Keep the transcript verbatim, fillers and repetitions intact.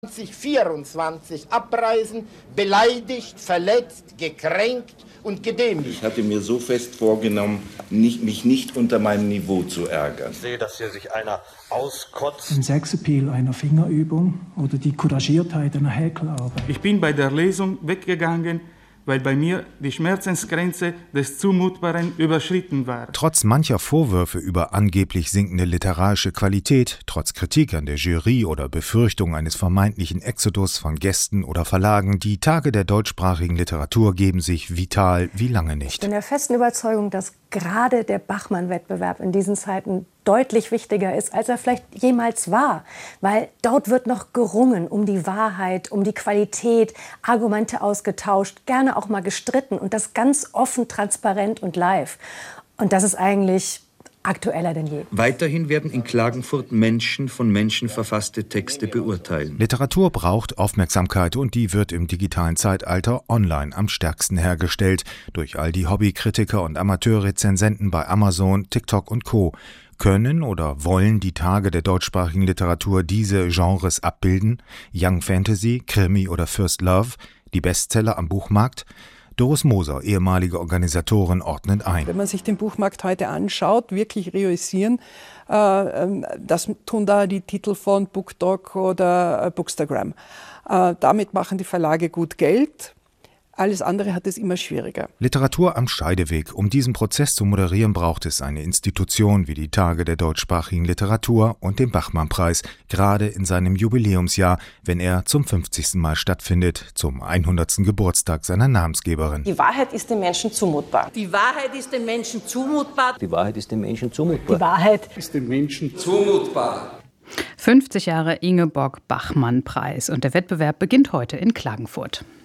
zwanzig vierundzwanzig abreisen, beleidigt, verletzt, gekränkt und gedemütigt. Ich hatte mir so fest vorgenommen, nicht, mich nicht unter meinem Niveau zu ärgern. Ich sehe, dass hier sich einer auskotzt. Den Sexappeal einer Fingerübung oder die Couragiertheit einer Häkelarbeit. Ich bin bei der Lesung weggegangen, weil bei mir die Schmerzensgrenze des Zumutbaren überschritten war. Trotz mancher Vorwürfe über angeblich sinkende literarische Qualität, trotz Kritik an der Jury oder Befürchtung eines vermeintlichen Exodus von Gästen oder Verlagen, die Tage der deutschsprachigen Literatur geben sich vital wie lange nicht. Ich bin der festen Überzeugung, dass gerade der Bachmann-Wettbewerb in diesen Zeiten deutlich wichtiger ist, als er vielleicht jemals war. Weil dort wird noch gerungen um die Wahrheit, um die Qualität, Argumente ausgetauscht, gerne auch mal gestritten und das ganz offen, transparent und live. Und das ist eigentlich aktueller denn je. Weiterhin werden in Klagenfurt Menschen von Menschen verfasste Texte beurteilen. Literatur braucht Aufmerksamkeit und die wird im digitalen Zeitalter online am stärksten hergestellt. Durch all die Hobbykritiker und Amateurrezensenten bei Amazon, TikTok und Co. Können oder wollen die Tage der deutschsprachigen Literatur diese Genres abbilden? Young Fantasy, Krimi oder First Love? Die Bestseller am Buchmarkt? Doris Moser, ehemalige Organisatorin, ordnet ein. Wenn man sich den Buchmarkt heute anschaut, wirklich reüssieren, äh, das tun da die Titel von BookDog oder äh, Bookstagram. Äh, damit machen die Verlage gut Geld. Alles andere hat es immer schwieriger. Literatur am Scheideweg. Um diesen Prozess zu moderieren, braucht es eine Institution wie die Tage der deutschsprachigen Literatur und den Bachmann-Preis, gerade in seinem Jubiläumsjahr, wenn er zum fünfzigsten Mal stattfindet, zum hundertsten Geburtstag seiner Namensgeberin. Die Wahrheit ist den Menschen zumutbar. Die Wahrheit ist den Menschen zumutbar. Die Wahrheit ist den Menschen zumutbar. Die Wahrheit ist den Menschen zumutbar. fünfzig Jahre Ingeborg Bachmann-Preis und der Wettbewerb beginnt heute in Klagenfurt.